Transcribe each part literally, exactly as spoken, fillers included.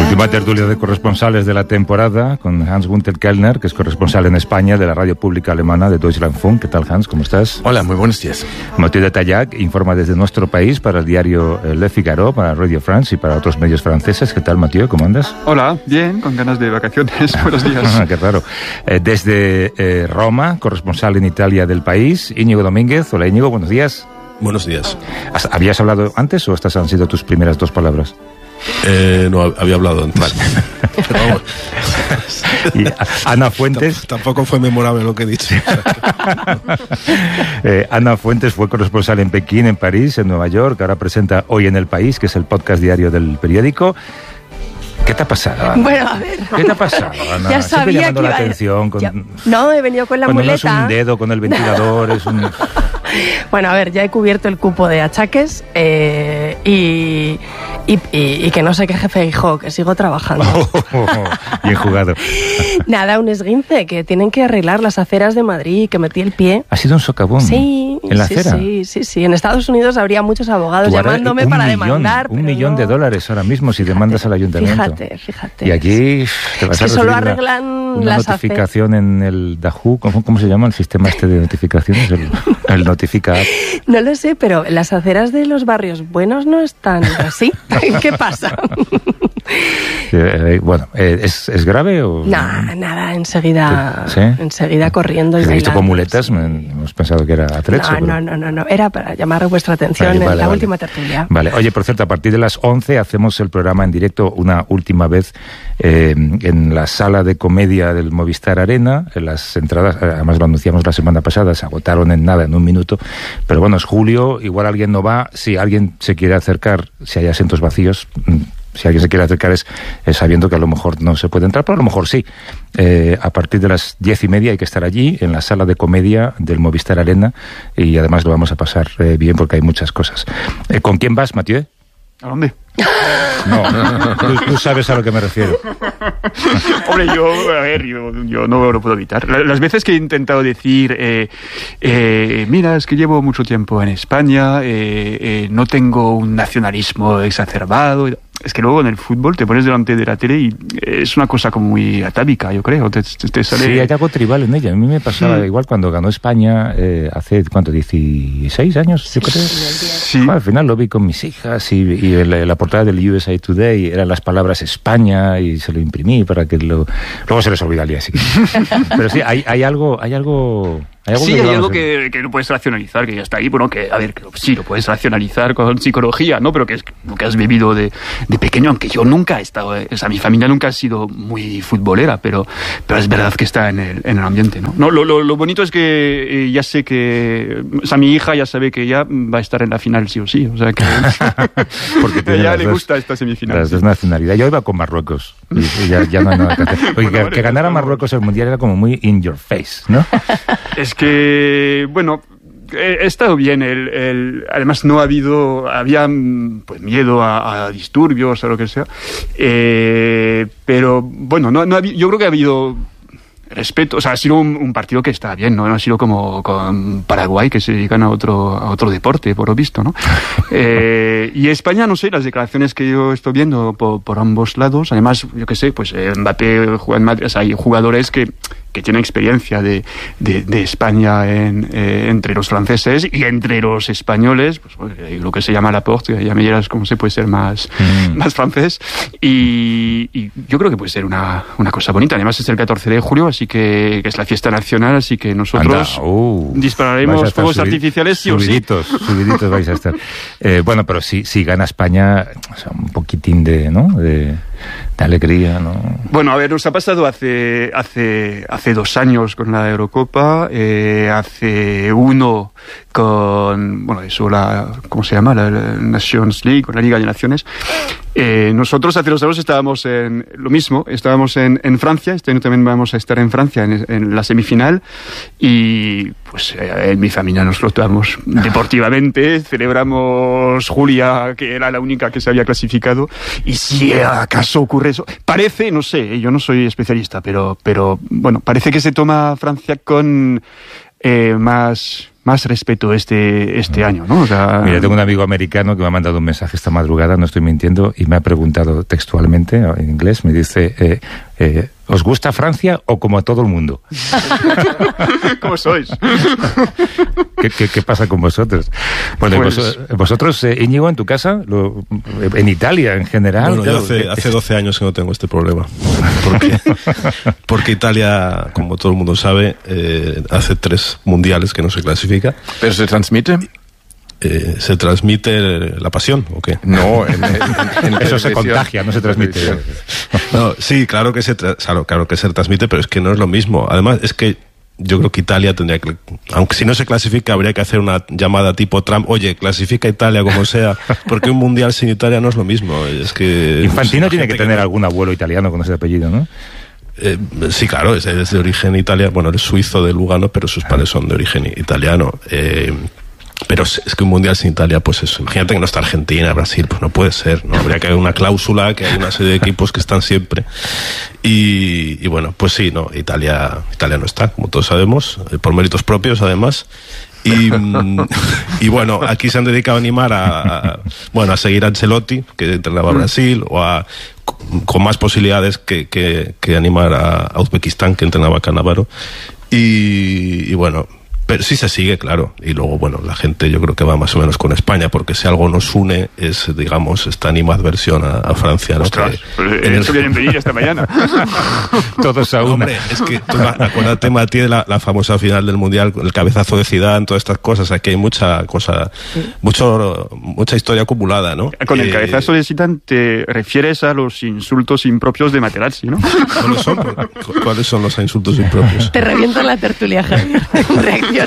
Última tertulia de corresponsales de la temporada con Hans-Günther Kellner, que es corresponsal en España de la radio pública alemana de Deutschlandfunk. ¿Qué tal, Hans? ¿Cómo estás? Hola, muy buenos días. Mathieu de Tallac informa desde nuestro país para el diario Le Figaro, para Radio France y para otros medios franceses. ¿Qué tal, Mathieu? ¿Cómo andas? Hola, bien, con ganas de vacaciones. Buenos días. Qué raro. Eh, desde eh, Roma, corresponsal en Italia del país, Íñigo Domínguez. Hola, Íñigo, buenos días. Buenos días. ¿Habías hablado antes o estas han sido tus primeras dos palabras? Eh, no, había hablado antes. Vale. Y Ana Fuentes. Tampoco fue memorable lo que he dicho. eh, Ana Fuentes fue corresponsal en Pekín, en París, en Nueva York. Ahora presenta Hoy en el País, que es el podcast diario del periódico. ¿Qué te ha pasado, Ana? Bueno, a ver. ¿Qué te ha pasado, Ana? Ya Siempre sabía llamando que la iba a... atención. Con... Ya... No, he venido con la Cuando muleta. No es un dedo con el ventilador, es un... Bueno, a ver, ya he cubierto el cupo de achaques eh, y, y, y, y que no se queje Feijóo, que sigo trabajando. Oh, oh, oh, bien jugado. Nada, un esguince, que tienen que arreglar las aceras de Madrid, que metí el pie. ¿Ha sido un socavón? Sí. ¿En la sí, acera? Sí, sí, sí. En Estados Unidos habría muchos abogados llamándome para millón, demandar. Un millón no. de dólares ahora mismo si Fíjate, demandas al ayuntamiento. Fíjate, fíjate. Y aquí te vas es a que recibir solo una, arreglan una las notificación aceras. en el Dahu. ¿Cómo, ¿Cómo se llama el sistema este de notificaciones? El, el Notifica App. No lo sé, pero las aceras de los barrios buenos no están así. ¿Qué pasa? Eh, bueno, eh, ¿es, ¿es grave o...? Nah, nada, enseguida, ¿Sí? enseguida corriendo y Te he visto bailando, con muletas, sí. me, hemos pensado que era atrezzo. No, pero... no, no, no, no, era para llamar vuestra atención Vale, en vale, la vale. última tertulia. Vale, oye, por cierto, a partir de las once hacemos el programa en directo una última vez eh, en la sala de comedia del Movistar Arena. Las entradas, además lo anunciamos la semana pasada, se agotaron en nada, en un minuto. Pero bueno, es julio, igual alguien no va. Si alguien se quiere acercar, si hay asientos vacíos... Si alguien se quiere acercar es, es sabiendo que a lo mejor no se puede entrar, pero a lo mejor sí. Eh, a partir de las diez y media hay que estar allí, en la sala de comedia del Movistar Arena, y además lo vamos a pasar eh, bien porque hay muchas cosas. Eh, ¿Con quién vas, Mathieu? ¿A dónde? No, tú, tú sabes a lo que me refiero. Hombre, yo, a ver, yo, yo no lo puedo evitar. Las veces que he intentado decir, eh, eh, mira, es que llevo mucho tiempo en España, eh, eh, no tengo un nacionalismo exacerbado... Es que luego en el fútbol te pones delante de la tele y es una cosa como muy atávica, yo creo. Te, te, te sale... Sí, hay algo tribal en ella. A mí me pasaba mm. igual cuando ganó España eh, hace, ¿cuánto? dieciséis años, yo creo. Sí. Bueno, al final lo vi con mis hijas y, y el, la portada del U S A Today eran las palabras España y se lo imprimí para que lo... Luego se les olvida al día siguiente. Pero sí, hay, hay algo... Hay algo ¿Hay algo sí, que hay vamos algo a... que, que no puedes racionalizar, que ya está ahí. Bueno, que, a ver, que sí, lo puedes racionalizar con psicología, ¿no? Pero que es lo que has vivido de, de pequeño, aunque yo nunca he estado... O sea, mi familia nunca ha sido muy futbolera, pero, pero es verdad que está en el, en el ambiente, ¿no? no lo, lo, lo bonito es que eh, ya sé que... O sea, mi hija ya sabe que ya va a estar en la final sí o sí, o sea que... Porque a ella le dos, gusta esta semifinal. Las dos nacionalidades. Yo iba con Marruecos. Y, y ya, ya no hay nada que hacer. Oye, Bueno, que, vale, que ganara no, Marruecos el Mundial era como muy in your face, ¿no? Es que, bueno, he estado bien. El, el, además, no ha habido, había pues miedo a, a disturbios o lo que sea. Eh, pero, bueno, no, no ha, yo creo que ha habido respeto. O sea, ha sido un, un partido que está bien, ¿no? No ha sido como con Paraguay, que se dedican a otro, a otro deporte, por lo visto, ¿no? eh, y España, no sé, las declaraciones que yo estoy viendo por, por ambos lados. Además, yo qué sé, pues eh, Mbappé juega en Madrid. O sea, hay jugadores que... que tiene experiencia de, de, de España en, eh, entre los franceses y entre los españoles, pues bueno, lo que se llama Laporte, ya me dirás cómo se puede ser más, mm. más francés, y, y yo creo que puede ser una, una cosa bonita. Además es el catorce de julio, así que, que es la fiesta nacional, así que nosotros uh, dispararemos fuegos subid, artificiales sí subiditos, o sí. Subiditos vais a estar. Eh, bueno, pero si, si gana España, o sea, un poquitín de, ¿no? de, de alegría, ¿no? Bueno, a ver, nos ha pasado hace, hace, hace dos años con la Eurocopa, eh, hace uno con, bueno, eso, la, ¿cómo se llama? La, la Nations League, con la Liga de Naciones. Eh, nosotros hace dos años estábamos en lo mismo, estábamos en, en Francia, este año también vamos a estar en Francia en, en la semifinal y pues eh, en mi familia nos flotamos deportivamente, celebramos Julia, que era la única que se había clasificado, y si acaso ocurre eso, parece, no sé, yo no soy especialista, pero, pero bueno, parece que se toma Francia con eh, más... más más respeto este, este año, ¿no? O sea, mira, tengo un amigo americano que me ha mandado un mensaje esta madrugada, no estoy mintiendo, y me ha preguntado textualmente, en inglés, me dice, eh, eh, ¿os gusta Francia o como a todo el mundo? ¿Cómo sois? ¿Qué, qué, qué pasa con vosotros? Bueno, pues, vos, vosotros, eh, Íñigo, en tu casa, lo, en Italia en general... Bueno, claro, yo hace, eh, hace doce años que no tengo este problema. Porque, porque Italia, como todo el mundo sabe, eh, hace tres mundiales que no se clasifica. ¿Pero se transmite? Eh, ¿Se transmite la pasión o qué? No, en, en, en eso se contagia, no se transmite. No, sí, claro que se tra- claro, claro que se transmite, pero es que no es lo mismo. Además, es que yo creo que Italia tendría que, aunque si no se clasifica, habría que hacer una llamada tipo Trump, oye, clasifica Italia como sea, porque un mundial sin Italia no es lo mismo. Es que Infantino es tiene que tener que... algún abuelo italiano con ese apellido, ¿no? Eh, sí, claro, es, es de origen italiano, bueno, es suizo de Lugano, pero sus padres son de origen italiano. Eh, Pero es que un mundial sin Italia, pues eso, imagínate que no está Argentina, Brasil, pues no puede ser, ¿no? Habría que haber una cláusula, que hay una serie de equipos que están siempre. Y, y bueno, pues sí, no, Italia, Italia no está, como todos sabemos, por méritos propios además. Y, y bueno, aquí se han dedicado a animar a, a bueno, a seguir a Ancelotti, que entrenaba a Brasil, o a, con más posibilidades que, que, que animar a, a Uzbekistán, que entrenaba a Cannavaro. Y, y bueno, pero sí se sigue, claro. Y luego, bueno, la gente yo creo que va más o menos con España, porque si algo nos une es, digamos, esta animadversión a, a Francia, ¿no? Ostras, que, pues, en el... eso vienen venir esta mañana. Todos a una. Hombre, es que tú, acuérdate, Mati, de la, la famosa final del Mundial, el cabezazo de Zidane, todas estas cosas. Aquí hay mucha cosa, sí. mucho, mucha historia acumulada, ¿no? Con el eh... cabezazo de Zidane te refieres a los insultos impropios de Materazzi, ¿no? ¿Cuáles son, ¿Cuáles son los insultos impropios? Te reviento la tertulia, Javier. Reacciona.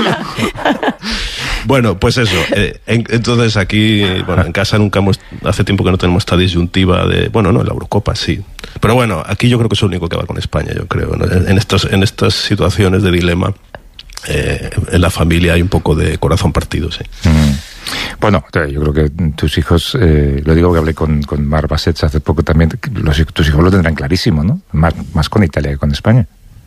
Bueno, pues eso. Eh, en, entonces aquí, bueno, en casa nunca hemos, hace tiempo que no tenemos esta disyuntiva de, bueno, no, en la Eurocopa sí. Pero bueno, aquí yo creo que es lo único que va con España, yo creo, ¿no? En estos, en estas situaciones de dilema, eh, en la familia hay un poco de corazón partido, sí. Mm. Bueno, yo creo que tus hijos, eh, lo digo que hablé con, con Mar Basets hace poco también, los, tus hijos lo tendrán clarísimo, ¿no? Más, más con Italia que con España.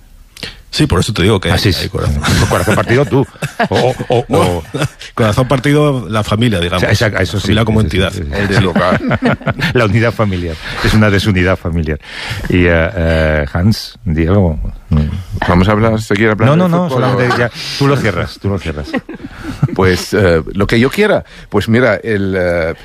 Sí, por eso te digo que ah, sí, hay corazón. corazón partido tú. O, o, no, o... Corazón partido la familia, digamos. O sea, esa, eso la familia sí, como sí, entidad. Sí, sí, sí. El del hogar. La unidad familiar. Es una desunidad familiar. Y uh, uh, Hans, Diego... Vamos a hablar, seguir hablando. No, no, no, fútbol, solamente o... ya. Tú lo cierras, tú lo cierras. Pues uh, lo que yo quiera. Pues mira, el... Uh,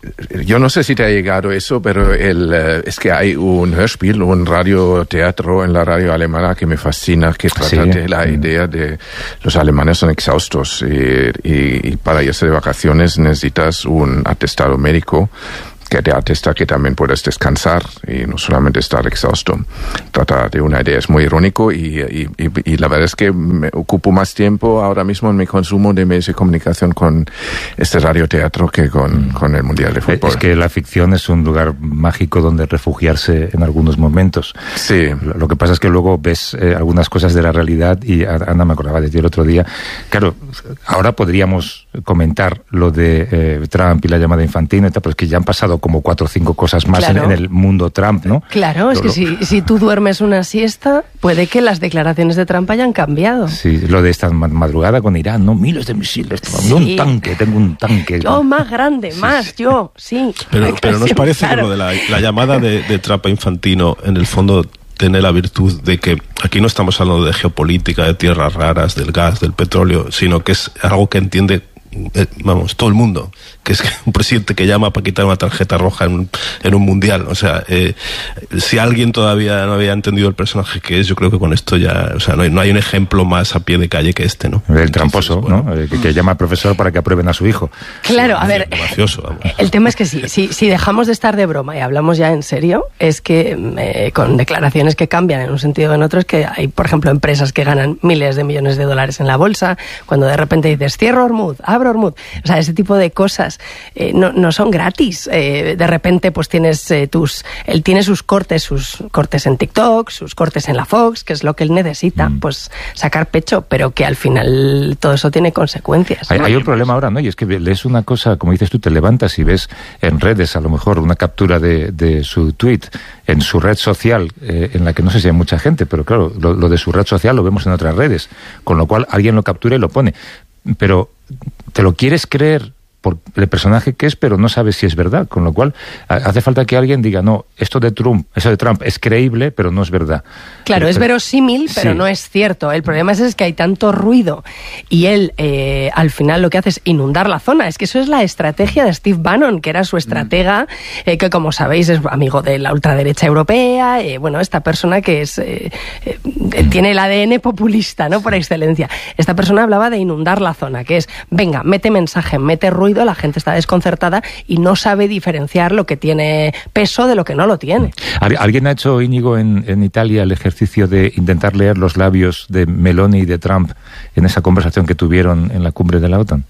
yo no sé si te ha llegado eso, pero el, uh, es que hay un Hörspiel, un radioteatro en la radio alemana que me fascina, que trata sí. de la idea de los alemanes son exhaustos y, y, y para irse de vacaciones necesitas un atestado médico que te atesta que también puedes descansar y no solamente estar exhausto. Trata de una idea, es muy irónico y, y, y, y la verdad es que me ocupo más tiempo ahora mismo en mi consumo de medios de comunicación con este radioteatro que con, mm. con el Mundial de Fútbol. Es que la ficción es un lugar mágico donde refugiarse en algunos momentos. Sí. Lo que pasa es que luego ves eh, algunas cosas de la realidad y Ana me acordaba de ti el otro día. Claro, ahora podríamos comentar lo de eh, Trump y la llamada Infantino y tal, pero es que ya han pasado como cuatro o cinco cosas más claro. en, en el mundo Trump, ¿no? Claro, es lo, que lo... Si, si tú duermes una siesta, puede que las declaraciones de Trump hayan cambiado. Sí, lo de esta madrugada con Irán, ¿no? Miles de misiles, sí. un tanque, tengo un tanque. Yo más grande, sí, más sí. yo, sí. Pero, pero ¿no os parece claro. que lo de la, la llamada de, de Trump a Infantino, en el fondo, tiene la virtud de que aquí no estamos hablando de geopolítica, de tierras raras, del gas, del petróleo, sino que es algo que entiende Eh, vamos, todo el mundo, que es un presidente que llama para quitar una tarjeta roja en un, en un mundial, o sea, eh, si alguien todavía no había entendido el personaje que es, yo creo que con esto ya, o sea, no hay, no hay un ejemplo más a pie de calle que este, ¿no? El tramposo, Entonces, bueno, ¿no? Que, que llama al profesor para que aprueben a su hijo. Claro, sí, a ver, gracioso, vamos. El tema es que sí, si, si dejamos de estar de broma y hablamos ya en serio, es que eh, con declaraciones que cambian en un sentido o en otro, es que hay, por ejemplo, empresas que ganan miles de millones de dólares en la bolsa, cuando de repente dices, cierro Hormuz, abro Hormuz, o sea, ese tipo de cosas eh, no, no son gratis. Eh, de repente, pues tienes eh, tus... Él tiene sus cortes, sus cortes en TikTok, sus cortes en la Fox, que es lo que él necesita, mm. pues sacar pecho, pero que al final todo eso tiene consecuencias. Hay, ¿no? hay un problema ahora, ¿no? Y es que lees una cosa, como dices tú, te levantas y ves en redes, a lo mejor, una captura de, de su tweet en su red social, eh, en la que no sé si hay mucha gente, pero claro, lo, lo de su red social lo vemos en otras redes, con lo cual alguien lo captura y lo pone. pero te lo quieres creer por el personaje que es, pero no sabes si es verdad, con lo cual hace falta que alguien diga, no, esto de Trump, eso de Trump es creíble, pero no es verdad. Claro, pero, es verosímil, pero sí. no es cierto. El problema es, es que hay tanto ruido y él eh, al final lo que hace es inundar la zona. Es que eso es la estrategia de Steve Bannon, que era su estratega, eh, que como sabéis es amigo de la ultraderecha europea, eh, bueno, esta persona que es eh, eh, tiene el A D N populista, ¿no?, por excelencia. Esta persona hablaba de inundar la zona, que es, venga, mete mensaje, mete ruido, la gente está desconcertada y no sabe diferenciar lo que tiene peso de lo que no lo tiene. ¿Alguien ha hecho, Íñigo, en, en Italia el ejercicio de intentar leer los labios de Meloni y de Trump en esa conversación que tuvieron en la cumbre de la OTAN?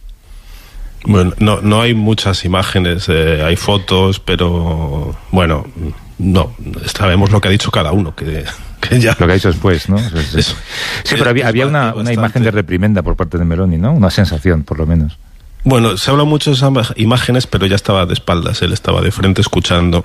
Bueno, no, no hay muchas imágenes, eh, hay fotos, pero bueno, no, sabemos lo que ha dicho cada uno, que... Que ya. Lo que ha dicho después, ¿no? Sí, sí. Eso. Sí, pero había, había una, una imagen de reprimenda por parte de Meloni, ¿no? Una sensación, por lo menos. Bueno, se habla mucho de esas imágenes, pero ya estaba de espaldas, él estaba de frente escuchando.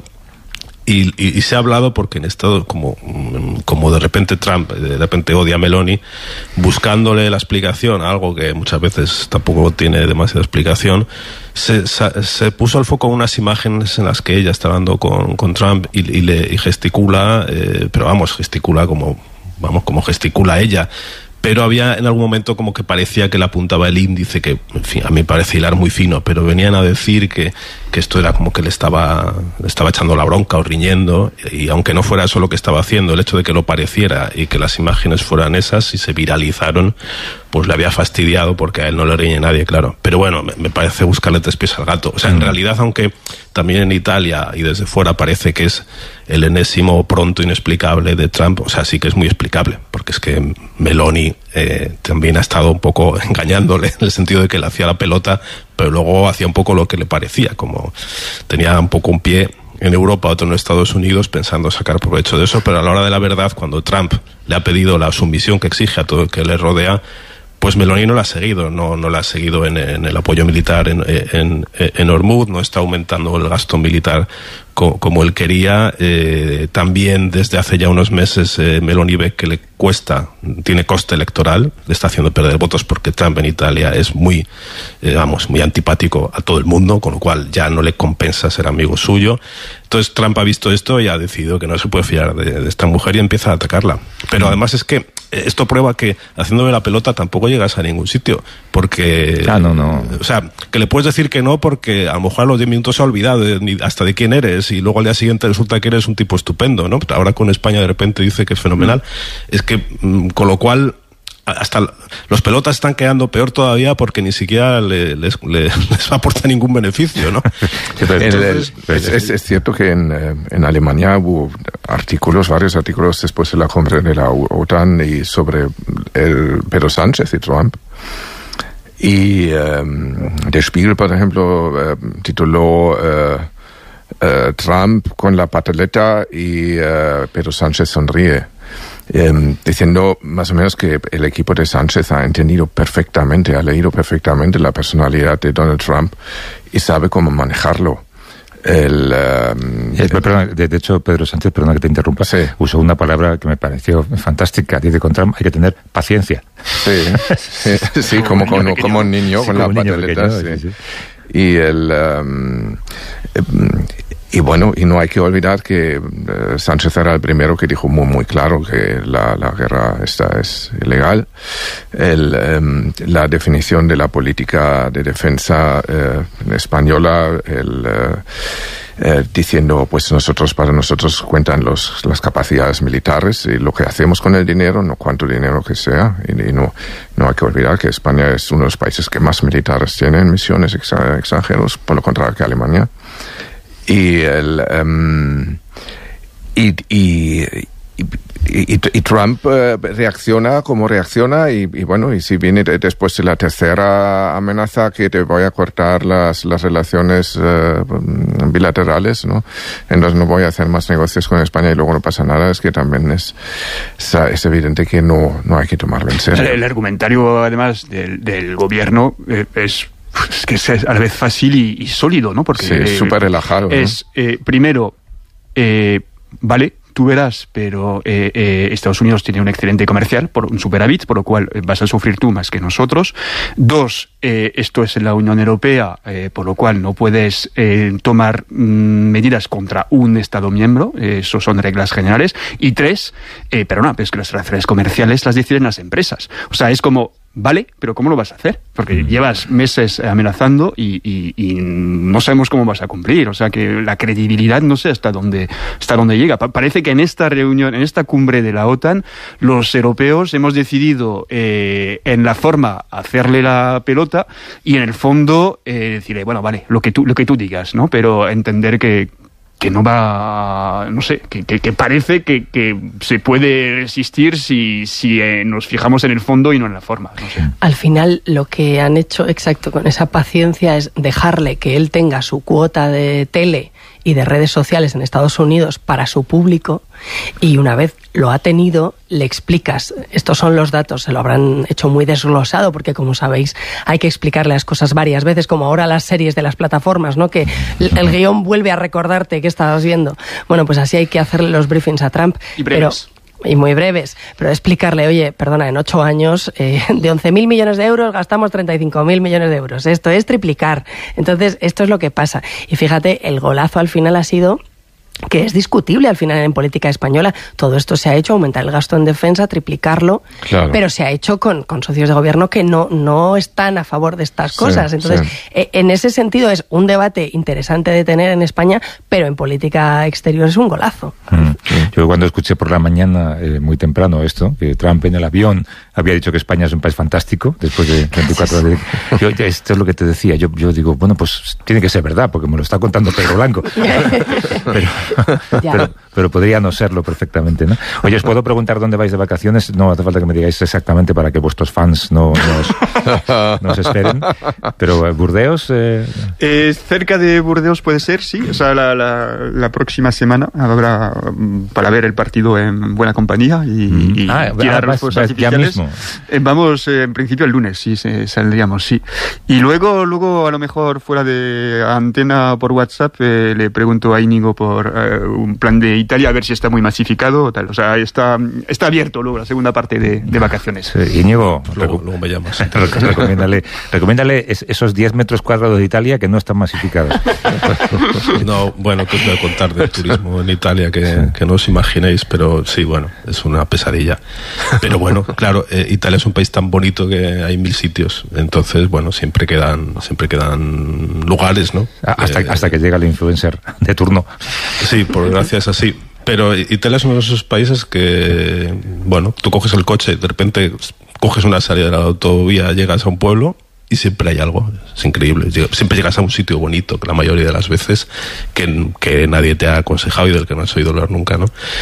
Y, y, y se ha hablado porque en estado como, como de repente Trump, de repente odia a Meloni, buscándole la explicación, algo que muchas veces tampoco tiene demasiada explicación, se, se, se puso al foco unas imágenes en las que ella está hablando con, con Trump y, y le y gesticula, eh, pero vamos, gesticula como, vamos, como gesticula ella. Pero había en algún momento como que parecía que le apuntaba el índice, que en fin, a mí me parece hilar muy fino, pero venían a decir que, que esto era como que le estaba, le estaba echando la bronca o riñendo, y aunque no fuera eso lo que estaba haciendo, el hecho de que lo pareciera y que las imágenes fueran esas y se viralizaron, pues le había fastidiado porque a él no le riñe nadie, claro. Pero bueno, me, me parece buscarle tres pies al gato. O sea, en realidad, aunque también en Italia y desde fuera parece que es el enésimo pronto inexplicable de Trump, o sea, sí que es muy explicable, porque es que Meloni eh, también ha estado un poco engañándole, en el sentido de que le hacía la pelota, pero luego hacía un poco lo que le parecía, como tenía un poco un pie en Europa, otro en Estados Unidos, pensando sacar provecho de eso, pero a la hora de la verdad, cuando Trump le ha pedido la sumisión que exige a todo el que le rodea, pues Meloni no la ha seguido, no, no la ha seguido en, en el apoyo militar en, en, en Hormuz, no está aumentando el gasto militar co, como él quería. Eh, también desde hace ya unos meses eh, Meloni ve que le cuesta, tiene coste electoral, le está haciendo perder votos porque Trump en Italia es muy, eh, vamos, muy antipático a todo el mundo, con lo cual ya no le compensa ser amigo suyo. Entonces Trump ha visto esto y ha decidido que no se puede fiar de, de esta mujer y empieza a atacarla. Pero además es que esto prueba que haciéndole la pelota tampoco llegas a ningún sitio, porque... Ah, no, no. O sea, que le puedes decir que no porque a lo mejor a los diez minutos se ha olvidado de, ni hasta de quién eres y luego al día siguiente resulta que eres un tipo estupendo, ¿no? Ahora con España de repente dice que es fenomenal. Mm. Es que, con lo cual... hasta los pelotas están quedando peor todavía porque ni siquiera le, les, les, les aporta ningún beneficio, ¿no? Sí, pero entonces, el, el, es, es, es cierto que en, en Alemania hubo artículos, varios artículos después de la cumbre de la OTAN y sobre el Pedro Sánchez y Trump. Y um, Der Spiegel, por ejemplo, uh, tituló uh, uh, Trump con la pataleta y uh, Pedro Sánchez sonríe. Eh, diciendo más o menos que el equipo de Sánchez ha entendido perfectamente, ha leído perfectamente la personalidad de Donald Trump y sabe cómo manejarlo. El, um, eh, perdona, de, de hecho, Pedro Sánchez, perdona que te interrumpa, sí. usó una palabra que me pareció fantástica. Dice, con Trump hay que tener paciencia. Sí, sí, sí como, como, como, como un niño sí, con la pataleta. Sí. Sí, sí. Y el... Um, eh, Y bueno, y no hay que olvidar que uh, Sánchez era el primero que dijo muy muy claro que la, la guerra esta es ilegal. El, um, la definición de la política de defensa uh, española, el, uh, uh, diciendo pues nosotros para nosotros cuentan los, las capacidades militares y lo que hacemos con el dinero, no cuánto dinero que sea. Y, y no, no hay que olvidar que España es uno de los países que más militares tiene en misiones exa- extranjeros, por lo contrario que Alemania. Y el um, y, y, y, y, y Trump uh, reacciona como reacciona y, y bueno, y si viene de, después de la tercera amenaza que te voy a cortar las las relaciones uh, bilaterales, ¿no? Entonces no voy a hacer más negocios con España y luego no pasa nada, es que también es es, es evidente que no no hay que tomarlo en serio. El, el argumentario además del, del gobierno eh, es es que es a la vez fácil y, y sólido, ¿no? Porque sí, es súper relajado. Es, ¿no? eh, primero, eh, vale, tú verás, pero eh, eh, Estados Unidos tiene un excedente comercial, por un superávit, por lo cual vas a sufrir tú más que nosotros. Dos, eh, esto es en la Unión Europea, eh, por lo cual no puedes eh, tomar mm, medidas contra un Estado miembro, eh, eso son reglas generales. Y tres, eh, pero no, es que las relaciones comerciales las deciden las empresas. O sea, es como, vale, pero ¿cómo lo vas a hacer? Porque mm. llevas meses amenazando y, y, y no sabemos cómo vas a cumplir. O sea, que la credibilidad no sé hasta dónde, hasta dónde llega. Pa- parece que en esta reunión, en esta cumbre de la OTAN, los europeos hemos decidido eh, en la forma hacerle la pelota y en el fondo eh, decirle, bueno, vale, lo que tú, lo que tú digas, ¿no? Pero entender que que no va, no sé, que, que, que parece que, que se puede resistir si, si eh, nos fijamos en el fondo y no en la forma. No sé. Al final, lo que han hecho exacto con esa paciencia es dejarle que él tenga su cuota de tele y de redes sociales en Estados Unidos para su público, y una vez lo ha tenido, le explicas, estos son los datos, se lo habrán hecho muy desglosado, porque como sabéis, hay que explicarle las cosas varias veces, como ahora las series de las plataformas, ¿no? Que el guión vuelve a recordarte qué estabas viendo. Bueno, pues así hay que hacerle los briefings a Trump. Y breves. Pero y muy breves, pero explicarle, oye, perdona, en ocho años eh, de once mil millones de euros gastamos treinta y cinco mil millones de euros. Esto es triplicar. Entonces, esto es lo que pasa. Y fíjate, el golazo al final ha sido que es discutible al final en política española. Todo esto se ha hecho, aumentar el gasto en defensa, triplicarlo, claro. Pero se ha hecho con, con socios de gobierno que no, no están a favor de estas cosas. Sí, Entonces, sí. eh, en ese sentido es un debate interesante de tener en España, pero en política exterior es un golazo. Mm. Yo cuando escuché por la mañana, eh, muy temprano esto, que Trump en el avión había dicho que España es un país fantástico, después de veinticuatro horas de... Yo, esto es lo que te decía, yo, yo digo, bueno, pues tiene que ser verdad, porque me lo está contando Pedro Blanco. pero... Pero, pero podría no serlo perfectamente, ¿no? Oye, os puedo preguntar dónde vais de vacaciones. No hace falta que me digáis exactamente para que vuestros fans no nos, nos esperen. Pero Burdeos... Eh... Eh, cerca de Burdeos puede ser, sí. O sea, la, la, la próxima semana habrá para ver el partido en buena compañía y, mm. y ah, tirar los fuegos artificiales. Ya mismo. Eh, vamos, eh, en principio el lunes, sí, se, saldríamos, sí. Y luego, luego a lo mejor fuera de antena por WhatsApp, eh, le pregunto a Íñigo por un plan de Italia, a ver si está muy masificado o tal. O sea, está, está abierto luego la segunda parte de, de vacaciones. Sí, Íñigo, luego, luego me llamas. recomiéndale, recomiéndale esos diez metros cuadrados de Italia que no están masificados. No, bueno, que os voy a contar del turismo en Italia que, sí. que no os imaginéis, pero sí, bueno, es una pesadilla. Pero bueno, claro, eh, Italia es un país tan bonito que hay mil sitios, entonces, bueno, siempre quedan, siempre quedan lugares, ¿no? Hasta, eh, hasta que llega el influencer de turno. Sí, por gracia es así. Pero Italia es uno de esos países que, bueno, tú coges el coche, de repente coges una salida de la autovía, llegas a un pueblo y siempre hay algo. Es increíble. Siempre llegas a un sitio bonito, que la mayoría de las veces que, que nadie te ha aconsejado y del que no has oído hablar nunca, ¿no?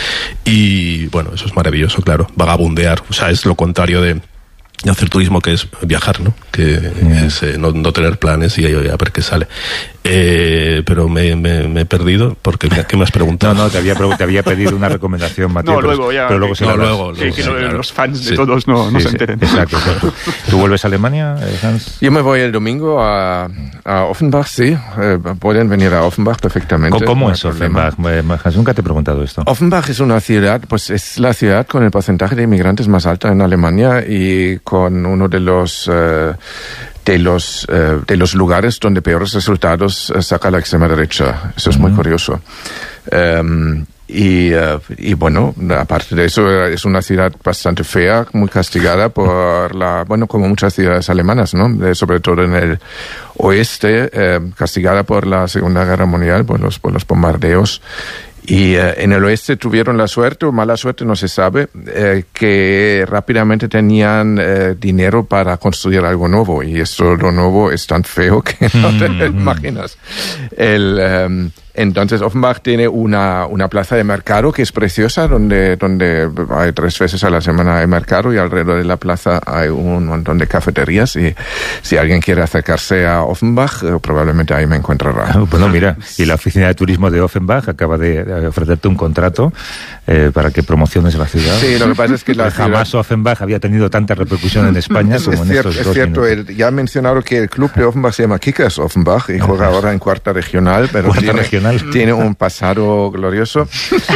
Y, bueno, eso es maravilloso, claro. Vagabundear. O sea, es lo contrario de... y hacer turismo, que es viajar, ¿no? Que mm. es eh, no, no tener planes y a ver qué sale. Eh, pero me, me, me he perdido porque ¿qué me has preguntado? No, no, te había, te había pedido una recomendación, Mateo. No, luego ya. Pero luego que, se no, luego, que, que sí, no, claro. Los fans de sí. todos no, no sí, se enteren. Sí, exacto, exacto. ¿Tú vuelves a Alemania, Hans? Yo me voy el domingo a, a Offenbach, sí. Eh, pueden venir a Offenbach perfectamente. ¿Cómo no es Offenbach? Hans, nunca te he preguntado esto. Offenbach es una ciudad, pues es la ciudad con el porcentaje de inmigrantes más alta en Alemania y con uno de los... Eh, de los eh, de los lugares donde peores resultados eh, saca la extrema derecha. Eso es uh-huh. muy curioso. Um, y, uh, y bueno, aparte de eso, es una ciudad bastante fea, muy castigada por la, bueno, como muchas ciudades alemanas, ¿no? De, sobre todo en el oeste, eh, castigada por la Segunda Guerra Mundial, por los, por los bombardeos. Y eh, en el oeste tuvieron la suerte, o mala suerte, no se sabe, eh, que rápidamente tenían eh, dinero para construir algo nuevo. Y esto, lo nuevo, es tan feo que no te lo imaginas. El, um, entonces, Offenbach tiene una, una plaza de mercado que es preciosa, donde, donde hay tres veces a la semana hay mercado y alrededor de la plaza hay un montón de cafeterías. Y si alguien quiere acercarse a Offenbach, eh, probablemente ahí me encontrará. Ah, bueno, mira, y la oficina de turismo de Offenbach acaba de ofrecerte un contrato eh, para que promociones la ciudad. Sí, lo que pasa es que la jamás ciudad... Offenbach había tenido tanta repercusión en España como es en cierto, estos es dos cierto. El, ya he mencionado que el club de Offenbach se llama Kickers Offenbach y juega ahora en cuarta regional, pero cuarta tiene, regional. internacional. Tiene un pasado glorioso.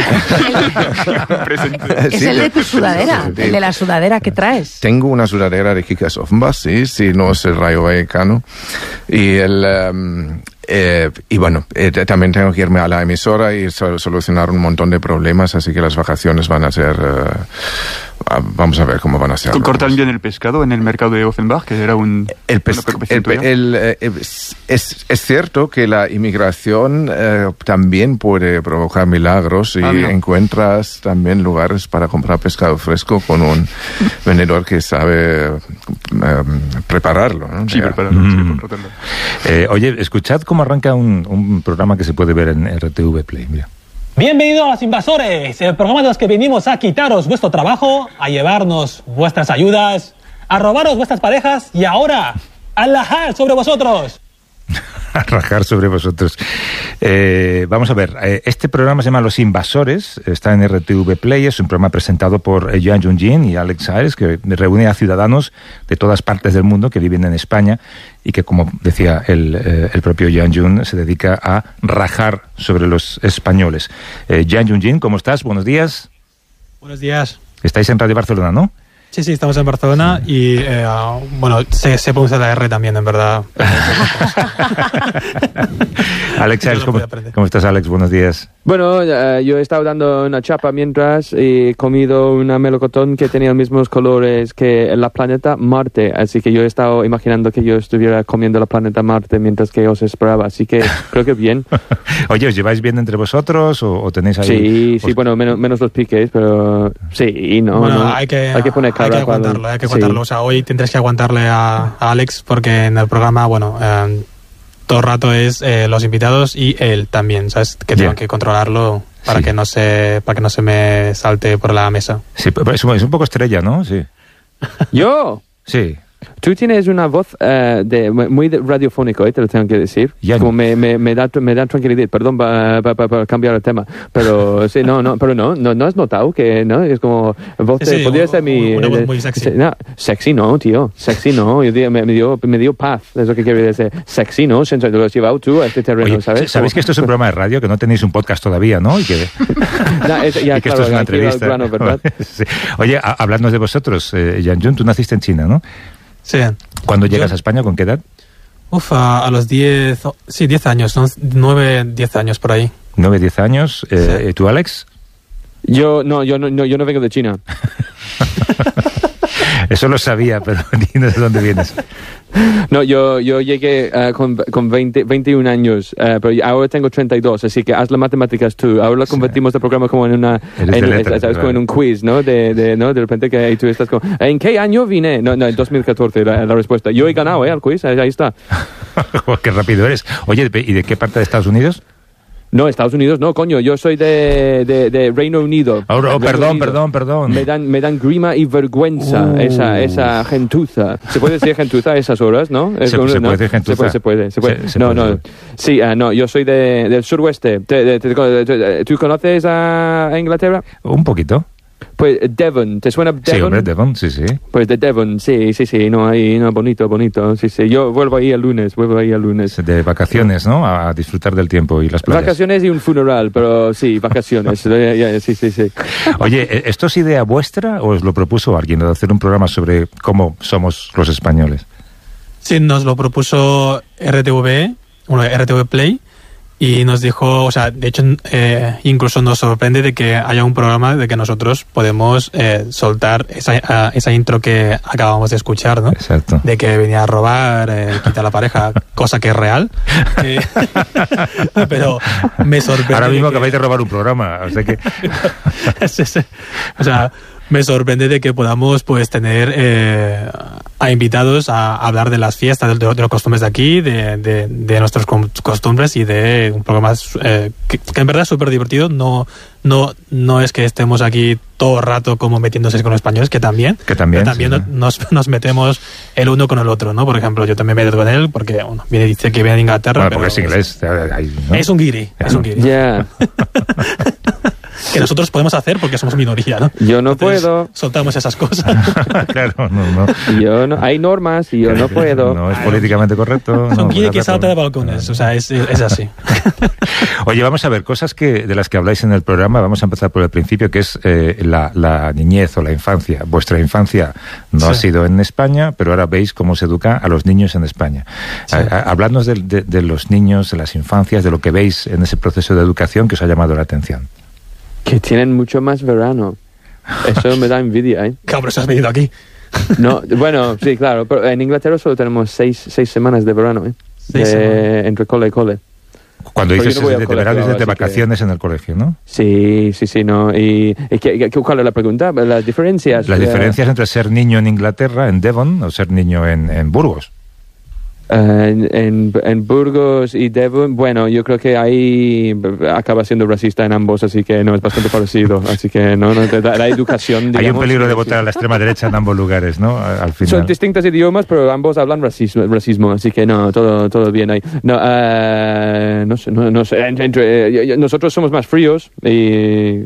Es Sí, el de tu sudadera, sí, sí. el de la sudadera que traes. Tengo una sudadera de Kickers Offenbach, sí, sí, no es el Rayo Vallecano. Y el... um, Eh, y bueno, eh, también tengo que irme a la emisora y so- solucionar un montón de problemas, así que las vacaciones van a ser... Eh, vamos a ver cómo van a ser. ¿Cortan bien el pescado en el mercado de Offenbach? Que era un, El pes- una preocupación el pe- tuya. el, eh, es, es, es cierto que la inmigración eh, también puede provocar milagros y Ah, mira. encuentras también lugares para comprar pescado fresco con un vendedor que sabe eh, prepararlo, ¿no? Sí, Ya. prepararlo, sí, Mm. contratarlo. Eh, oye, escuchad cómo arranca un, un programa que se puede ver en R T V Play. Mira. Bienvenidos a los invasores, el programa de los que venimos a quitaros vuestro trabajo, a llevarnos vuestras ayudas, a robaros vuestras parejas y ahora a lajar sobre vosotros. A rajar sobre vosotros. Eh, vamos a ver, eh, este programa se llama Los Invasores, está en R T V Play, es un programa presentado por eh, Joan Jungin y Alex Saez, que reúne a ciudadanos de todas partes del mundo que viven en España y que, como decía el, eh, el propio Joan Jung, se dedica a rajar sobre los españoles. Eh, Joan Jungin, ¿cómo estás? Buenos días. Buenos días. Estáis en Radio Barcelona, ¿no? Sí, sí, estamos en Barcelona y, eh, bueno, se, se pronuncia la R también, en verdad. Alex Saez, Yo no ¿cómo, puedo aprender. ¿cómo estás, Alex? Buenos días. Bueno, eh, yo he estado dando una chapa mientras y he comido una melocotón que tenía los mismos colores que la planeta Marte, así que yo he estado imaginando que yo estuviera comiendo la planeta Marte mientras que os esperaba, así que creo que bien. Oye, ¿os lleváis bien entre vosotros o, o tenéis ahí...? Sí, sí, os- bueno, menos, menos los piques, pero sí, no, bueno, no. hay que, poner cara hay que cuando- aguantarlo, hay que sí. aguantarlo. O sea, hoy tendréis que aguantarle a, a Alex porque en el programa, bueno, eh, todo el rato es eh, los invitados y él también, ¿sabes? Que tengo Ya. que controlarlo para Sí. que no se para que no se me salte por la mesa. Sí, pero es, un- es un poco estrella, ¿no? Sí. Yo, Sí. tú tienes una voz eh, de, muy de- radiofónico, ¿eh? Te lo tengo que decir. Ya no. Como me, me, me, da, me da tranquilidad. Perdón para pa, pa, pa cambiar el tema. Pero sí, no, no, pero no, no, no has notado que no es como voz de, Sí, sí, podría u- ser mi una voz eh, muy sexy. se- no, sexy no, tío, sexy no. Yo digo, me, me dio me dio paz. Es lo que quiero decir. Sexy no, sensual. Lo has llevado tú a este terreno, Oye, ¿sabes? ¿sabéis que esto es un programa de radio, que no tenéis un podcast todavía, ¿no? Y que, No, es- ya, y que claro, esto es una aquí va el entrevista. grano, ¿verdad? Sí. Oye, a- hablando de vosotros, eh, Jan Jun, tú naciste en China, ¿no? Sí. ¿Cuándo Yo- llegas a España? ¿Con qué edad? Uf, a, a los diez, sí, diez años, ¿no? nueve, diez años por ahí. Nueve, diez años. Eh, Sí. ¿Tú, Alex? Yo no, yo no, no, yo no vengo de China. Eso lo sabía, pero dinos de dónde vienes. No, yo, yo llegué eh, con, con veinte, veintiún años, eh, pero ahora tengo treinta y dos, así que haz las matemáticas tú. Ahora lo convertimos el programa como en una, Eres de en, letras, ¿sabes? Como claro. en un quiz, ¿no? De, de, ¿no? De repente que tú estás como, ¿en qué año vine? No, no, en dos mil catorce la, la respuesta. Yo he ganado, ¿eh? Al quiz, ahí, ahí está. Qué rápido eres. Oye, ¿y de qué parte de Estados Unidos? No, Estados Unidos no, coño, yo soy de, de, de Reino Unido. Oh, oh, Reino perdón, Unido. perdón, perdón. Me dan, me dan grima y vergüenza Uh. esa, esa gentuza. ¿Se puede decir gentuza a esas horas, no? Es Se- como- se ¿no? puede decir gentuza. Se puede, se puede. se puede. Se- se no, puede, no. se puede. Sí, ah, no, yo soy de, del suroeste. Te- te- te- te- ¿Tú conoces a Inglaterra? Un poquito. Pues Devon, ¿te suena Devon? Sí, hombre, Devon, sí, sí. Pues de Devon, sí, sí, sí, no, ahí, no, bonito, bonito, sí, sí. Yo vuelvo ahí el lunes, vuelvo ahí el lunes. De vacaciones, ¿no? A disfrutar del tiempo y las playas. Vacaciones y un funeral, pero sí, vacaciones, ya, ya, sí, sí, sí. Oye, ¿esto es idea vuestra o os lo propuso alguien, lo de hacer un programa sobre cómo somos los españoles? Sí, nos lo propuso R T V, bueno, R T V Play, y nos dijo, o sea, de hecho, eh, incluso nos sorprende de que haya un programa de que nosotros podemos eh, soltar esa, a- esa intro que acabamos de escuchar, ¿no? Exacto. De que venía a robar, eh, quitar la pareja, cosa que es real. Eh, pero me sorprende. Ahora mismo de que- acabáis de robar un programa, o sea que... Sí, sí. O sea, me sorprende de que podamos pues tener eh, a invitados a hablar de las fiestas, de, de los costumbres de aquí, de, de, de nuestras com- costumbres y de un programa eh, que, que en verdad es súper divertido. No, no, no es que estemos aquí todo el rato como metiéndose con los españoles, que también, Que también, pero también sí, sí. nos, nos metemos el uno con el otro, ¿no? Por ejemplo, yo también me meto con él porque bueno, viene, dice que viene de Inglaterra. Bueno, porque pero es inglés. ahí, ¿no? Es un guiri, es un guiri. Ya. Que que nosotros podemos hacer porque somos minoría, ¿no? Yo no Entonces, puedo. Soltamos esas cosas. Claro, no, no. Yo no, hay normas y yo no puedo. No es políticamente correcto. Son no, guía que correcto. salta de balcones, o sea, es, es así. Oye, vamos a ver, cosas que de las que habláis en el programa, vamos a empezar por el principio, que es eh, la, la niñez o la infancia. Vuestra infancia no Sí. ha sido en España, pero ahora veis cómo se educa a los niños en España. Sí. A- a- Habladnos de, de, de los niños, de las infancias, de lo que veis en ese proceso de educación que os ha llamado la atención. Que tienen mucho más verano. Eso me da envidia, ¿eh? Cabrón, eso has venido aquí. No, bueno, sí, claro, pero en Inglaterra solo tenemos seis, seis semanas de verano, ¿eh? Seis De- semanas. entre cole y cole. Cuando Pero dices yo no voy de, al de colegio verano, ahora, dices de así que- vacaciones en el colegio, ¿no? Sí, sí, sí, no. ¿Y, y qué, qué- cuál es la pregunta? ¿Las diferencias? Las Eh, diferencias entre ser niño en Inglaterra, en Devon, o ser niño en, en Burgos. Eh, en, en, en Burgos y Devon, bueno, yo creo que ahí acaba siendo racista en ambos, así que no, es bastante parecido. Así que no, no la, la educación. Hay un digamos, peligro de sí. votar a la extrema derecha en ambos lugares, ¿no? A- Al Son final. distintos idiomas, pero ambos hablan racismo, racismo así que no, todo, todo bien ahí. No, eh, no sé, no, no sé. Entre, entre- eh, nosotros somos más fríos y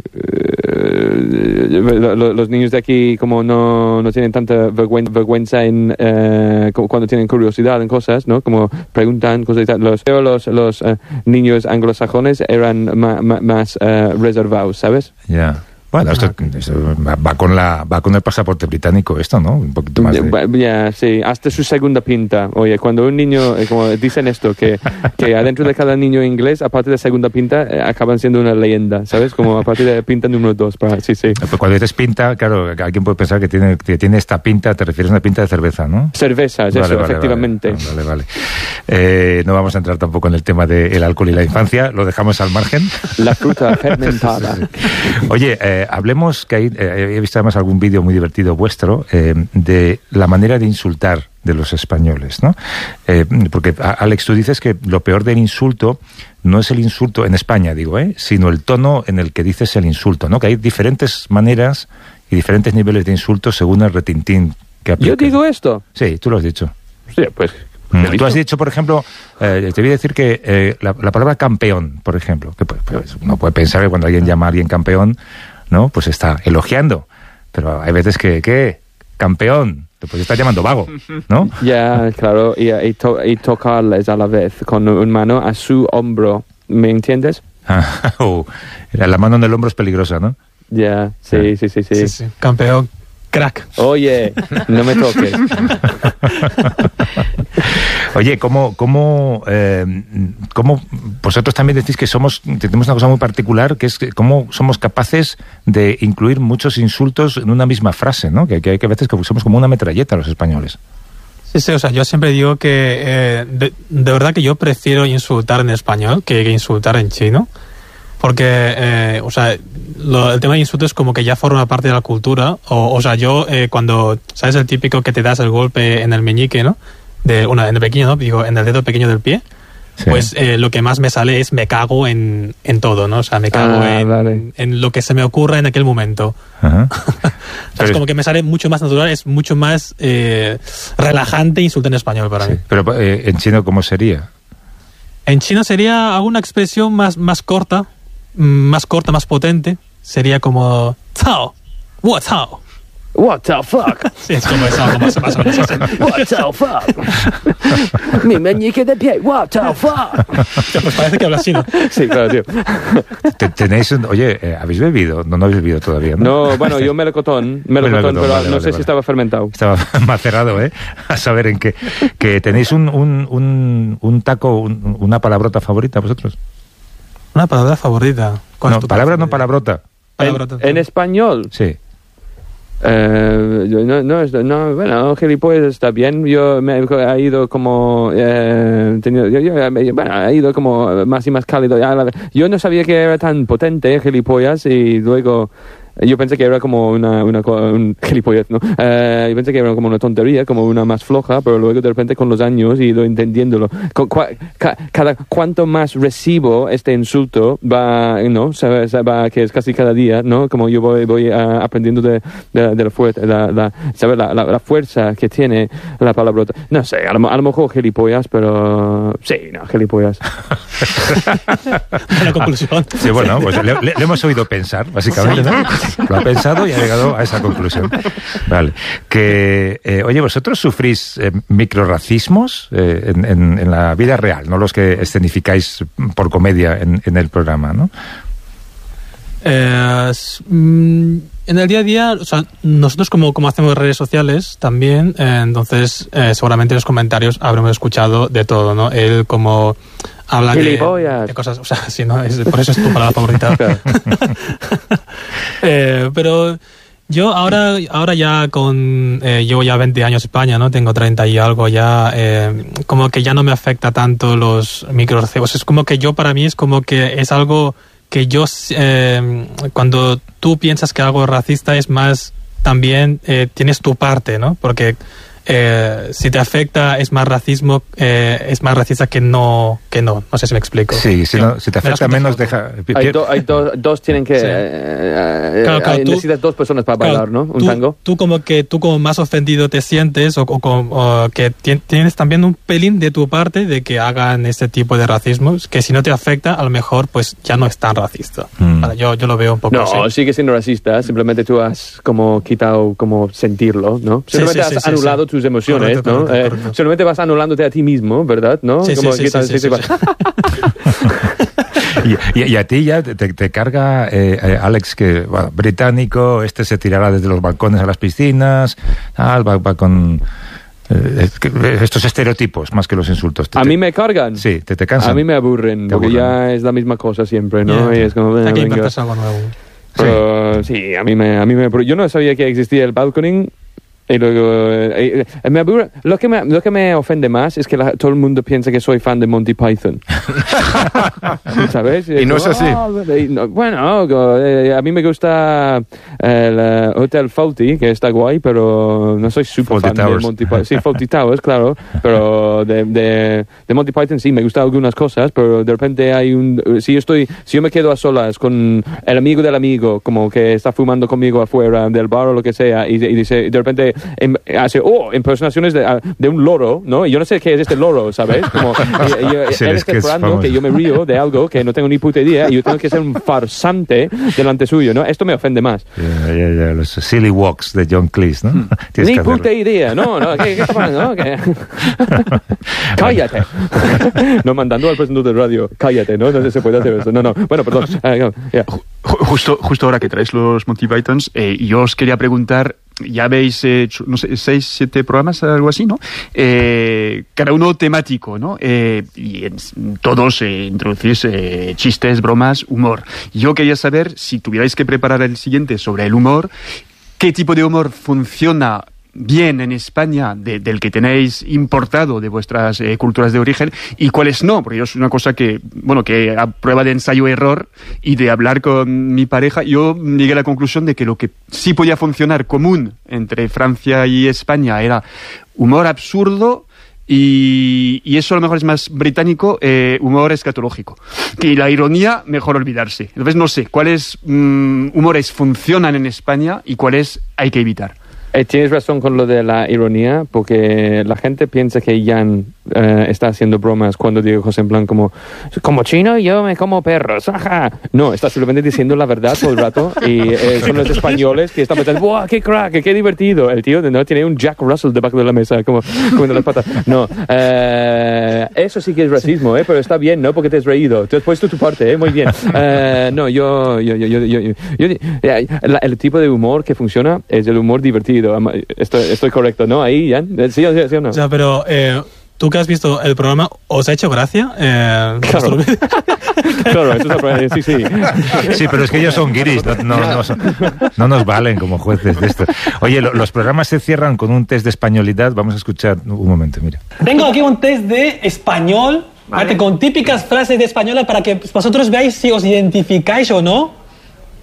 eh, lo- lo- los niños de aquí como no, no tienen tanta vergüenza, vergüenza en eh, como cuando tienen curiosidad en cosas, ¿no? Como preguntan cosas y tal. Los, pero los, los eh, niños anglosajones eran ma- ma- más eh, reservados, ¿sabes? Ya. Bueno, esto, esto va, va con la va con el pasaporte británico, esto, ¿no? Un poquito más de... Ya, sí, hasta su segunda pinta. Oye, cuando un niño, eh, como dicen esto, que, que adentro de cada niño inglés, aparte de segunda pinta, eh, acaban siendo una leyenda, ¿sabes? Como a partir de pinta número dos. Para, sí, sí. Pues cuando dices pinta, claro, alguien puede pensar que tiene, que tiene esta pinta, te refieres a una pinta de cerveza, ¿no? Cervezas, Vale, eso, vale, efectivamente. Vale, vale. vale. Eh, no vamos a entrar tampoco en el tema del alcohol y la infancia, lo dejamos al margen. La fruta fermentada. Oye, eh, hablemos, que hay, eh, he visto además algún vídeo muy divertido vuestro, eh, de la manera de insultar de los españoles, ¿no? Eh, porque, a- Alex, tú dices que lo peor del insulto no es el insulto, en España digo, ¿eh? Sino el tono en el que dices el insulto, ¿no? Que hay diferentes maneras y diferentes niveles de insulto según el retintín que Yo apliques. digo esto. Sí, tú lo has dicho. Sí, pues. Mm, Tú has dicho, por ejemplo, eh, te voy a decir que eh, la, la palabra campeón, por ejemplo, que pues, pues, uno puede pensar que cuando alguien llama a alguien campeón, ¿no? Pues está elogiando, pero hay veces que, ¿qué? Campeón, te puedes estar llamando vago, ¿no? Ya, claro, y, y, to- y tocarles a la vez con una mano a su hombro. ¿Me entiendes? Ah, uh, la mano en el hombro es peligrosa, ¿no? Ya, sí, sí, sí, sí. Sí, sí. Campeón, crack. Oye, no me toques. Oye, ¿cómo, cómo, eh, cómo vosotros también decís que somos, tenemos una cosa muy particular, que es que cómo somos capaces de incluir muchos insultos en una misma frase, ¿no? Que, que hay que a veces que somos como una metralleta los españoles. Sí, sí, o sea, yo siempre digo que eh, de, de verdad que yo prefiero insultar en español que, que insultar en chino. Porque, eh, o sea, lo, el tema de insultos es como que ya forma parte de la cultura. O, o sea, yo eh, cuando, ¿sabes el típico que te das el golpe en el meñique, ¿no? De, una, en el pequeño, ¿no? Digo, en el dedo pequeño del pie. Sí. Pues eh, lo que más me sale es me cago en, en todo, ¿no? O sea, me cago Ah, en, vale. en lo que se me ocurra en aquel momento. Ajá. O sea, Pero es es- como que me sale mucho más natural, es mucho más eh, relajante insultar en español para Sí. mí. Pero eh, en chino, ¿cómo sería? En chino sería alguna expresión más, más corta, mm, más corta, más potente. Sería como Cao, Wo Cao. What the fuck? Sí, es como eso, algo más, más o menos así. What the fuck? Mi meñique de pie. What the fuck? Hostia, pues parece que habla así, ¿no? Sí, claro, tío. Te- Tenéis un- oye, eh, ¿habéis bebido? No, no habéis bebido todavía, ¿no? No, bueno, yo melocotón, melocotón, Melocotón, pero vale, no vale, sé vale. si estaba fermentado. Estaba macerado, ¿eh? A saber en qué. Que tenéis un, un, un, un taco, un- una palabrota favorita vosotros. Una palabra favorita. ¿Cuál No, es tu palabra no favorita? palabrota. Palabrota. En, en español, Sí. eh, yo no, no, es- no, bueno, gilipollas está bien. Yo me he ido como, eh, tenido, yo, yo, eh, bueno, he ido como más y más cálido. Ya, la- Yo no sabía que era tan potente, gilipollas, y luego Yo pensé que era como una, una un gilipollez, ¿no? Uh, yo pensé que era como una tontería, como una más floja, pero luego de repente con los años y lo entendiéndolo, cu ca cada cuanto más recibo este insulto va, ¿no? Se, se va, que es casi cada día, ¿no? Como yo voy, voy uh, aprendiendo de, de, de la, fuerza, la, la, ¿sabes? La, la, la fuerza que tiene la palabrota. No sé, a lo, a lo mejor gilipollas, pero sí, no, gilipollas. La conclusión. Sí, bueno, pues le, le, le hemos oído pensar, básicamente, ¿no? Lo ha pensado y ha llegado a esa conclusión. Vale. Que, eh, oye, ¿vosotros sufrís eh, microracismos eh, en, en, en la vida real, no los que escenificáis por comedia en, en el programa, ¿no? Eh, en el día a día, o sea, nosotros como, como hacemos redes sociales también, eh, entonces eh, seguramente en los comentarios habremos escuchado de todo, ¿no? Él como habla de, de cosas, o sea, sí, ¿no? Es, por eso es tu palabra favorita. eh, pero yo ahora, ahora ya con, eh, llevo ya veinte años en España, ¿no? Tengo treinta y algo ya, eh, como que ya no me afecta tanto los microracismos. Es como que yo, para mí es como que es algo que yo, eh, cuando tú piensas que algo es racista, es más, también eh, tienes tu parte, ¿no? Porque eh, si te afecta, es más racismo, eh, es más racista que no, que no. No sé si me explico. Sí, si, no, si te afecta menos, deja... Hay, do, hay do, dos tienen que... Sí. Eh, claro, claro, hay, tú, necesitas dos personas para claro, bailar, ¿no? Un tú, tango. Tú como que tú como más ofendido te sientes, o, o, o que tienes también un pelín de tu parte de que hagan este tipo de racismo, que si no te afecta, a lo mejor pues ya no es tan racista. Mm. Vale, yo, yo lo veo un poco no, así. No, sigue siendo racista, simplemente tú has como quitado como sentirlo, ¿no? Simplemente sí, sí, has sí, anulado sí, tus emociones, correcto, ¿no? Correcto, correcto. Eh, solamente vas anulándote a ti mismo, ¿verdad? ¿No? Sí, como sí, sí, sí, sí, sí, sí. y, y, y a ti ya te, te carga, eh, eh, Alex, que bueno, británico, este se tirará desde los balcones a las piscinas, tal, va, va con... Eh, estos estereotipos más que los insultos. Te, a mí me cargan. Sí, te, te cansan. A mí me aburren, te porque aburren. Ya es la misma cosa siempre, ¿no? Yeah. Y es como, hay que inventarse algo nuevo. Pero, sí. sí, a mí me, a mí me, yo no sabía que existía el balconing. Y luego, eh, eh, me aburre. Lo que me, lo que me ofende más es que la, todo el mundo piensa que soy fan de Monty Python. ¿Sabes? Y no es así. Oh, no, bueno, eh, a mí me gusta el uh, Hotel Fawlty, que está guay, pero no soy súper fan Towers. de Monty Python. Sí, Fawlty Towers, claro. Pero de, de, de Monty Python sí, me gustan algunas cosas, pero de repente hay un... Si yo, estoy, si yo me quedo a solas con el amigo del amigo, como que está fumando conmigo afuera del bar o lo que sea, y, y dice, de repente... En, hace oh impersonaciones de, de un loro, ¿no? Y yo no sé qué es este loro, ¿sabes? Como y, y, sí, él está esperando que yo me río de algo que no tengo ni puta idea y yo tengo que ser un farsante delante suyo, ¿no? Esto me ofende más. Yeah, yeah, yeah. Los silly walks de John Cleese, ¿no? Ni puta idea, no, no, ¿qué, qué está pasando? ¿No? ¿Qué? Cállate. No, mandando al presentador de radio, cállate, ¿no? No se puede hacer eso. No, no. Bueno, perdón. Uh, yeah. Justo, justo ahora que traéis los Monty Pythons, eh, yo os quería preguntar, ya veis, eh, no sé, seis, siete programas, algo así, ¿no? Eh, cada uno temático, ¿no? Eh, y en todos eh, introducís eh, chistes, bromas, humor. Yo quería saber, si tuvierais que preparar el siguiente sobre el humor, ¿qué tipo de humor funciona bien en España de, del que tenéis importado de vuestras eh, culturas de origen y cuáles no? Porque yo es una cosa que, bueno, que a prueba de ensayo-error y de hablar con mi pareja, yo llegué a la conclusión de que lo que sí podía funcionar común entre Francia y España era humor absurdo y, y eso a lo mejor es más británico, eh, humor escatológico. Y la ironía, mejor olvidarse. Entonces no sé, ¿cuáles mm, humores funcionan en España y cuáles hay que evitar? Eh, tienes razón con lo de la ironía, porque la gente piensa que Jan eh, está haciendo bromas cuando digo José en plan como, como chino yo me como perros, ajá. No, está simplemente diciendo la verdad todo el rato y eh, son los españoles que están pensando, ¡buah, qué crack, qué divertido! El tío no tiene un Jack Russell debajo de la mesa, como comiendo las patas. No, eh, eso sí que es racismo, ¿eh? Pero está bien, ¿no? Porque te has reído, te has puesto tu parte, ¿eh? Muy bien. Eh, no, yo, yo, yo, yo, yo, yo, yo, yo el, el tipo de humor que funciona es el humor divertido. Estoy, estoy correcto, ¿no? Ahí, Jan. ¿Sí, sí, sí o no? O sea, pero eh, tú que has visto el programa, ¿os ha hecho gracia? Eh, claro. Claro, eso es la, sí, sí. Sí, pero es que ellos son guiris, no, no, no, no nos valen como jueces de esto. Oye, lo, los programas se cierran con un test de españolidad. Vamos a escuchar un momento, mira. Tengo aquí un test de español, vale, con típicas frases de española para que vosotros veáis si os identificáis o no.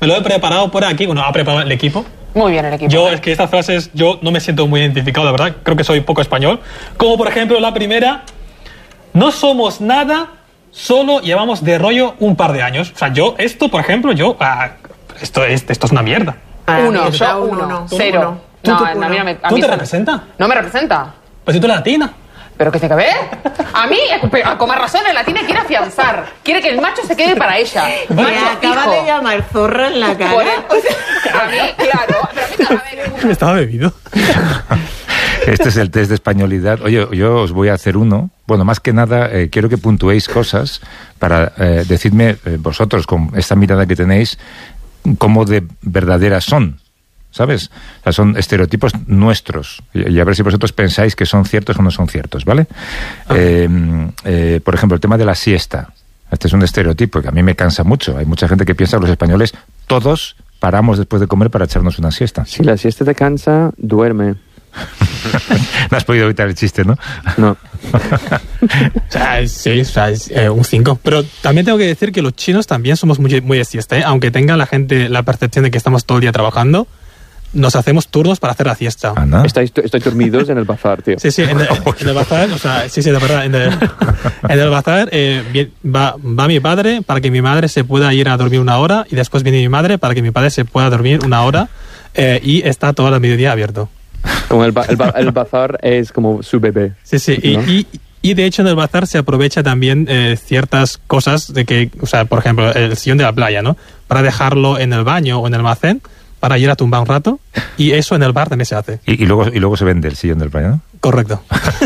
me lo he preparado por aquí, bueno, ha preparado el equipo. Muy bien el equipo. Yo, es que estas frases, yo no me siento muy identificado, la verdad, creo que soy poco español. Como por ejemplo la primera, no somos nada, solo llevamos de rollo un par de años. O sea, yo, esto, por ejemplo, yo, ah, esto, es, esto es una mierda. Uno, yo uno, uno. Cero. ¿Tú, No, tú, a mí no me, a ¿tú mí te se- representa? No me representa. Pues si tú eres latina. ¿Pero qué tiene que ver? A mí, pero con más razón, la latina quiere afianzar. Quiere que el macho se quede para ella. Me Macho acaba fijo. de llamar zorra en la cara. Por el- o sea, a mí, claro. Pero a mí, a ver, Estaba bebido. Este es el test de españolidad. Oye, yo os voy a hacer uno. Bueno, más que nada, eh, quiero que puntuéis cosas para eh, decirme eh, vosotros, con esta mirada que tenéis, cómo de verdaderas son. ¿Sabes? O sea, son estereotipos nuestros. Y, y a ver si vosotros pensáis que son ciertos o no son ciertos, ¿vale? Eh, eh, por ejemplo, el tema de la siesta. Este es un estereotipo que a mí me cansa mucho. Hay mucha gente que piensa que los españoles todos paramos después de comer para echarnos una siesta. Si la siesta te cansa, duerme. No has podido evitar el chiste, ¿no? No. O sea, sí, o sea, es eh, un cinco. Pero también tengo que decir que los chinos también somos muy, muy de siesta, ¿eh? Aunque tenga la gente la percepción de que estamos todo el día trabajando, nos hacemos turnos para hacer la siesta. Anda. Estáis, estáis dormidos en el bazar, tío. Sí, sí, en el, en el bazar, o sea, sí, sí, de verdad, en el, en el bazar eh, bien- va, va mi padre para que mi madre se pueda ir a dormir una hora y después viene mi madre para que mi padre se pueda dormir una hora eh, y está todo el mediodía abierto. Como el, ba- el, ba- el bazar es como su bebé. Sí, sí, y, ¿no? y, y de hecho en el bazar se aprovecha también eh, ciertas cosas de que, o sea, por ejemplo, el sillón de la playa, ¿no? Para dejarlo en el baño o en el almacén, para ir a tumbar un rato, y eso en el bar también se hace. Y, y luego y luego se vende el sillón del playa, ¿no? Correcto.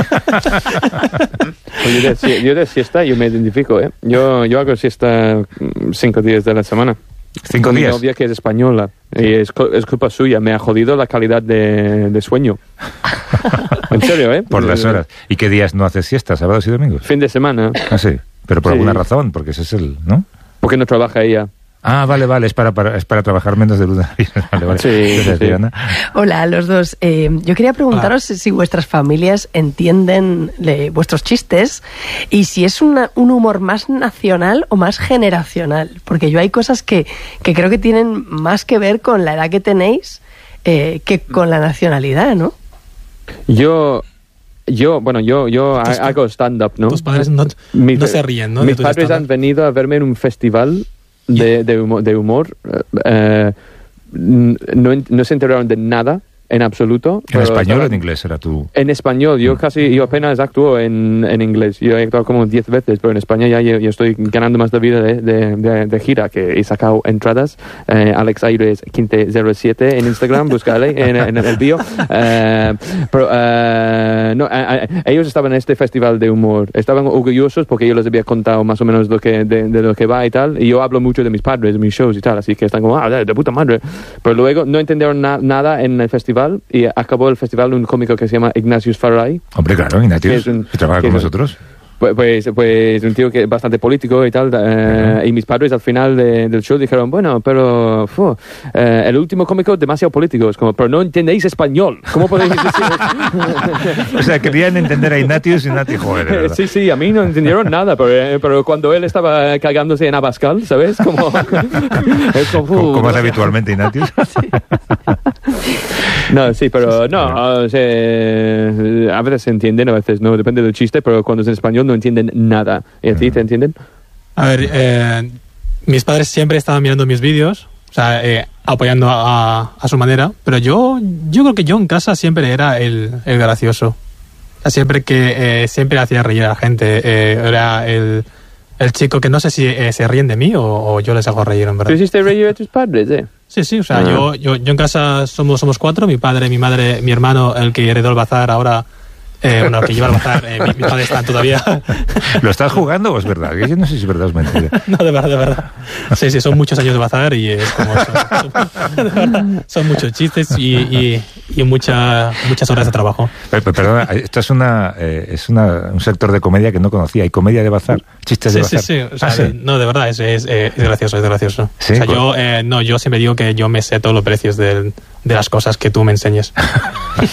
Pues yo, de, si- yo de siesta, yo me identifico, ¿eh? Yo, yo hago siesta mm, cinco días de la semana. Cinco Con mi días. novia que es española. Y es, co- es culpa suya. Me ha jodido la calidad de, de sueño. En serio, ¿eh? Por las horas. ¿Y qué días no haces siesta? ¿Sábados y domingos? Fin de semana. Ah, sí. Pero por Sí. alguna razón, porque ese es el... ¿no? Porque no trabaja ella. Ah, vale, vale. Es para, para, es para trabajar menos de lunes a viernes. Vale, vale. Sí, Gracias, sí. Diana. Hola a los dos. Eh, yo quería preguntaros si vuestras familias entienden le- vuestros chistes y si es una- un humor más nacional o más generacional. Porque yo hay cosas que, que creo que tienen más que ver con la edad que tenéis eh, que con la nacionalidad, ¿no? Yo... Yo, bueno, yo, yo Tus pa- hago stand-up, ¿no? Tus padres no, Mis- no se ríen, ¿no? de Mis tus padres stand-up. han venido a verme en un festival de, de humor. De humor. eh, n- no, en- no se enteraron de nada, en absoluto. ¿En pero español o estaban- en inglés era tu...? En español, yo casi, yo apenas actúo en, en inglés. Yo he actuado como diez veces, pero en España ya yo, yo estoy ganando más de vida de, de, de- de gira, que he sacado entradas. Eh, Alex Aires quince cero siete en Instagram, búscale en, en el bio. Eh, pero, eh, no, eh, eh, ellos estaban en este festival de humor. Estaban orgullosos porque yo les había contado más o menos lo que, de, de lo que va y tal. Y yo hablo mucho de mis padres, de mis shows y tal, así que están como, ah, de, de puta madre. Pero luego no entendieron na- nada en el festival y acabó el festival un cómico que se llama Ignatius Farray. Hombre, claro, Ignatius, Que es un- que trabaja que con es un- nosotros. Pues, pues, pues un tío que es bastante político y tal. eh, Y mis padres al final de- del show dijeron, bueno, pero fu, eh, el último cómico demasiado político. Es como, pero no entendéis español. ¿Cómo podéis decir eso? O sea, querían entender a Ignatius y Ignatius, joder, de verdad. Sí, sí, a mí no entendieron nada, pero, eh, pero cuando él estaba cagándose en Abascal, ¿sabes? Como, es como, Como, como es uh, habitualmente Ignatius. No, sí, pero no, o sea, a veces se entienden, a veces no, depende del chiste, pero cuando es en español no entienden nada. ¿Y a ti te entienden? A ver, eh, mis padres siempre estaban mirando mis vídeos, o sea, eh, apoyando a, a su manera, pero yo yo creo que yo en casa siempre era el, el gracioso. O sea, siempre que eh, siempre hacía reír a la gente, eh, era el, el chico que no sé si eh, se ríen de mí o, o yo les hago reír, en verdad. ¿Tú hiciste reír a tus padres, eh? Sí, sí, o sea, Ah. yo, yo, yo en casa somos, somos cuatro, mi padre, mi madre, mi hermano, el que heredó el bazar ahora, eh, bueno, el que lleva el bazar, eh, mi- mis padres están todavía... ¿Lo estás jugando o es verdad? Que yo no sé si es verdad o es mentira. No, de verdad, de verdad. Sí, sí, son muchos años de bazar y es como... Son, son- de verdad, son muchos chistes y, y, y mucha, muchas horas de trabajo. Per- per- Perdona, esto es una eh, es una, un sector de comedia que no conocía. Hay comedia de bazar, chistes Sí, de sí, bazar. sí. O sea, Ah, sí. no, de verdad, es, es, eh, es gracioso, es gracioso. Sí, o sea, pues- yo, eh, no, yo siempre digo que yo me sé todos los precios del- de las cosas que tú me enseñes.